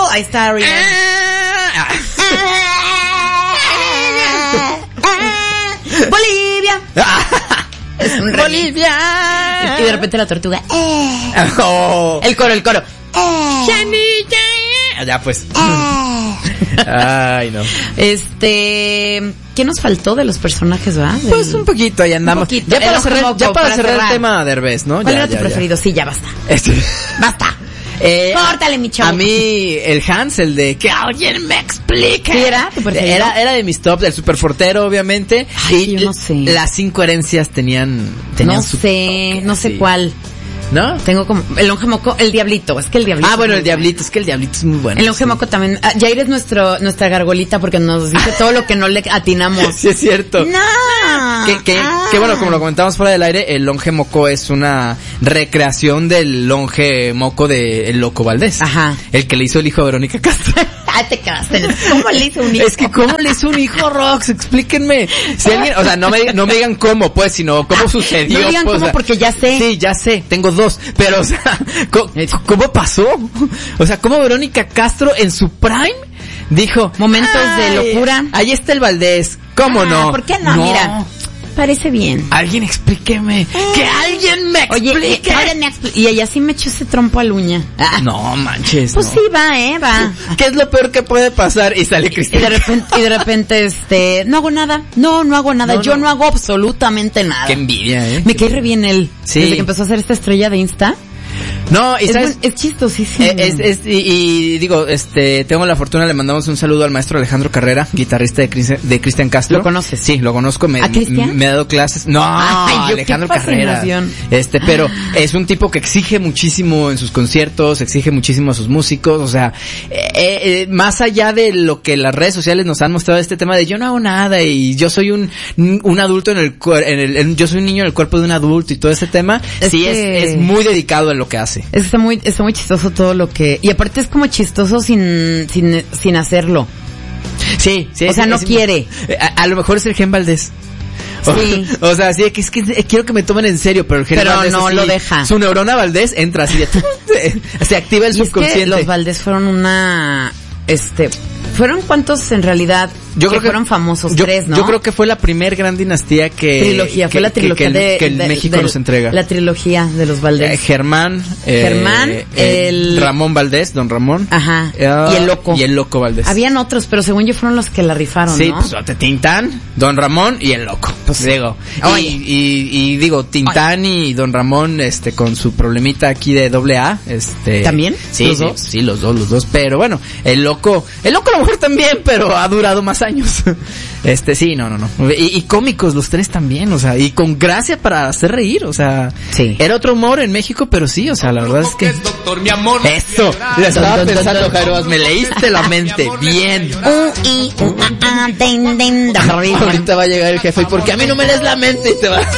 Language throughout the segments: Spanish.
Ahí está Rihanna. Bolivia. Es un Bolivia. Y de repente la tortuga. Oh. El coro. Ya pues. Ay, no. ¿Qué nos faltó de los personajes, verdad? Pues un poquito, ahí andamos. Ya para cerrar el tema de Derbez, ¿no? ¿Cuál era tu preferido? Sí, ya basta. Basta. Córtale, mi chavo. A mí, el Hans, el de que alguien me explique. ¿Sí era tu preferido? Era de mis top, del superfortero, obviamente. Ay, yo no sé. Las 5 herencias tenían no sé sí. cuál. ¿No? Tengo como el longe moco, el diablito, es que el diablito. Ah, bueno, el diablito, es que el diablito es muy bueno. El longe moco también. Jair es nuestra gargolita porque nos dice todo lo que no le atinamos. Sí, es cierto. No. Que bueno, como lo comentamos fuera del aire, el longe moco es una recreación del longe moco de El Loco Valdés. Ajá. El que le hizo el hijo a Verónica Castro. Te quedaste. ¿Cómo le hizo un hijo? Es que ¿cómo le hizo un hijo, Rox? Explíquenme. Si alguien, o sea, no me digan cómo, pues, sino cómo sucedió. No digan pues, cómo, o sea, porque ya sé. Sí, ya sé, tengo 2, pero, o sea, ¿cómo pasó? O sea, ¿cómo Verónica Castro en su prime dijo momentos de locura? Ahí está el Valdés, ¿cómo no? ¿Por qué no? Mira, parece bien. Alguien explíqueme. Que alguien me explique. Oye, y ella sí me echó ese trompo al uña. No manches. Pues no. sí va. ¿Qué es lo peor que puede pasar? Y sale Cristian. Y de repente, no hago nada. No hago nada. Yo no hago absolutamente nada. Qué envidia, Me cae re bien él. Sí. Desde que empezó a hacer esta estrella de Insta. No, y sabes, es chistosísimo. Y digo, tengo la fortuna, le mandamos un saludo al maestro Alejandro Carrera, guitarrista de Cristian Castro. ¿Lo conoces? Sí, lo conozco. ¿A Cristian? Me ha dado clases. No, Alejandro Carrera. Pero es un tipo que exige muchísimo en sus conciertos, exige muchísimo a sus músicos, o sea, más allá de lo que las redes sociales nos han mostrado este tema de yo no hago nada y yo soy un adulto yo soy un niño en el cuerpo de un adulto y todo ese tema, es muy dedicado en lo que hace. Está muy chistoso todo lo que... Y aparte es como chistoso sin hacerlo. Sí. O sea, no quiere. A lo mejor es el Gen Valdés. Sí. O sea, sí, es que quiero que me tomen en serio, pero el Gen Valdés no así, lo deja. Su neurona Valdés entra así se activa el subconsciente. Es que los Valdés fueron ¿fueron cuántos en realidad fueron famosos? 3, ¿no? Yo creo que fue la primer gran dinastía fue la trilogía que México nos entrega. La trilogía de los Valdés. Germán, Ramón Valdés, Don Ramón. Ajá. Y el Loco. Valdés. Habían otros, pero según yo fueron los que la rifaron, sí, ¿no? Sí, pues Tintán, Don Ramón y el Loco. Pues digo. Y digo, Tintán y Don Ramón, con su problemita aquí de AA, ¿También? Sí, ¿los dos? Sí, los dos. Pero bueno, el Loco a lo mejor también, pero ha durado más años. Sí, no. Y cómicos los 3 también, o sea, y con gracia para hacer reír, o sea, sí. Era otro humor en México, pero sí, o sea, la verdad es que doctor, mi amor, eso, le estaba pensando, Jairo, me leíste la mente, bien. Ahorita va a llegar el jefe, porque a mí no me lees la mente y te va a...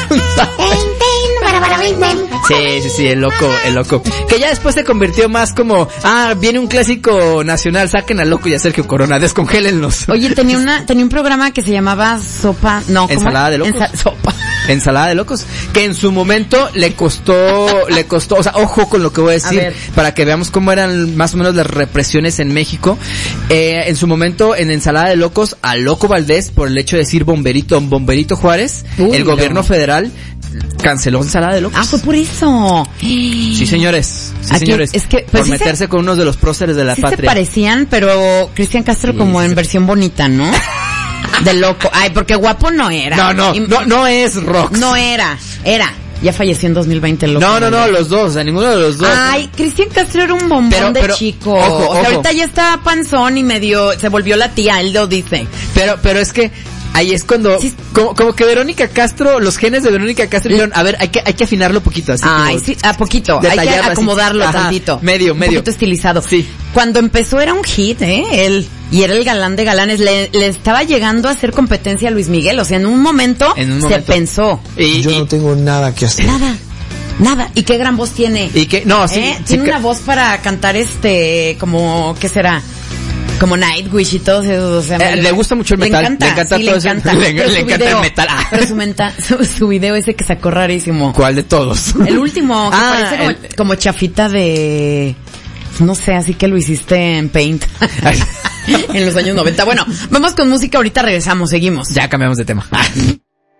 Sí, el loco. Que ya después se convirtió más como, viene un clásico nacional, saquen al Loco y a Sergio Corona, descongélenlos. Oye, tenía un programa que se llamaba Ensalada de Locos. Ensalada de Locos, que en su momento le costó, o sea, ojo con lo que voy a decir, para que veamos cómo eran más o menos las represiones en México. En su momento, en Ensalada de Locos, al Loco Valdés, por el hecho de decir Bomberito Juárez, el gobierno federal canceló Ensalada de Locos. Fue por eso. Sí, señores. Es que, por meterse con uno de los próceres de la patria. Se parecían, pero Cristian Castro como en versión bonita, ¿no? De loco. Porque guapo no era. No es Rox. No era. Ya falleció en 2020 el Loco. No, los dos, a ninguno de los dos. Cristian Castro era un bombón de chico. Ojo. Ahorita ya está panzón y medio se volvió la tía, él lo dice. Pero es que ahí es cuando, sí, como que Verónica Castro, los genes de Verónica Castro dijeron, a ver, hay que afinarlo poquito, así. Sí, a poquito, hay que acomodarlo tantito. Medio. Un poquito estilizado. Sí. Cuando empezó era un hit, él, y era el galán de galanes, le estaba llegando a hacer competencia a Luis Miguel, o sea, en un momento se pensó. Yo no tengo nada que hacer. Nada, y qué gran voz tiene. Tiene una voz para cantar como, ¿qué será? Como Nightwish y todo eso, o sea, le gusta mucho el metal. Le encanta todo eso. Le encanta el metal. Pero su video ese que sacó rarísimo. ¿Cuál de todos? El último, que parece como chafita de No sé, así que lo hiciste en Paint. En los años 90. Bueno, vamos con música, ahorita regresamos, seguimos. Ya cambiamos de tema.